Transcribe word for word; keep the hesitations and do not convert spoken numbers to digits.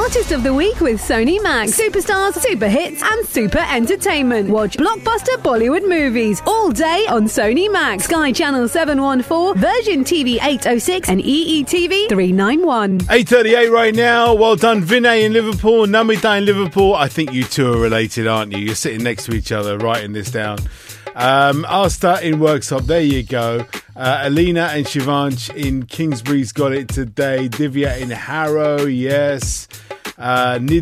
Artist of the Week with Sony Max. Superstars, super hits and super entertainment. Watch blockbuster Bollywood movies all day on Sony Max. Sky Channel seven one four, Virgin T V eight oh six and E E T V three ninety-one. eight thirty-eight right now. Well done, Vinay in Liverpool, Namita in Liverpool. I think you two are related, aren't you? You're sitting next to each other writing this down. Um, Asta in Worksop, there you go. Uh, Alina and Shivansh in Kingsbury's got it today. Divya in Harrow, yes. Uh,